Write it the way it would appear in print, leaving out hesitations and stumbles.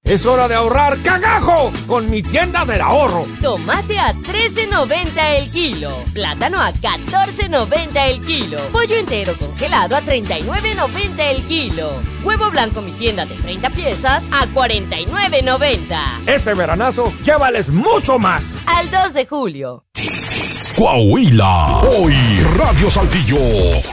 Es hora de ahorrar cagajo con mi tienda del ahorro. Tomate a $13.90 el kilo. Plátano a $14.90 el kilo. Pollo entero congelado a $39.90 el kilo. Huevo blanco mi tienda de 30 piezas a $49.90. Este veranazo, llévales mucho más. Al 2 de julio. Coahuila. Hoy Radio Saltillo.